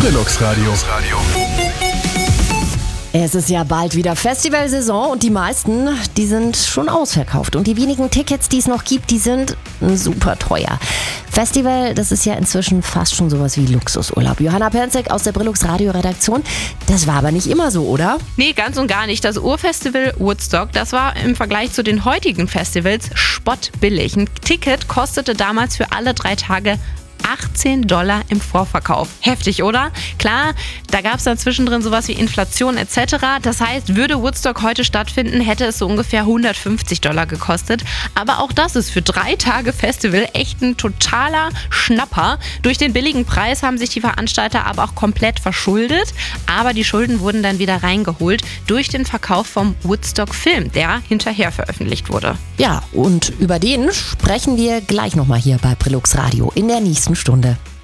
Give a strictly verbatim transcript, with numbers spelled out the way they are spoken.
Brillux Radio. Es ist ja bald wieder Festivalsaison und die meisten, die sind schon ausverkauft. Und die wenigen Tickets, die es noch gibt, die sind super teuer. Festival, das ist ja inzwischen fast schon sowas wie Luxusurlaub. Johanna Penzek aus der Brillux Radio Redaktion. Das war aber nicht immer so, oder? Nee, ganz und gar nicht. Das Urfestival Woodstock, das war im Vergleich zu den heutigen Festivals spottbillig. Ein Ticket kostete damals für alle drei Tage achtzehn Dollar im Vorverkauf. Heftig, oder? Klar, da gab es dann zwischendrin sowas wie Inflation et cetera. Das heißt, würde Woodstock heute stattfinden, hätte es so ungefähr hundertfünfzig Dollar gekostet. Aber auch das ist für drei Tage Festival echt ein totaler Schnapper. Durch den billigen Preis haben sich die Veranstalter aber auch komplett verschuldet. Aber die Schulden wurden dann wieder reingeholt durch den Verkauf vom Woodstock-Film, der hinterher veröffentlicht wurde. Ja, und über den sprechen wir gleich nochmal hier bei Brillux Radio in der nächsten Stunde.